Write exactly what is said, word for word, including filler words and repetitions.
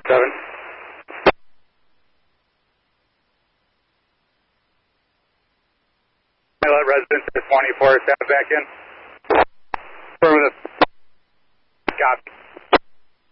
seven. I let residents at twenty-four step back in.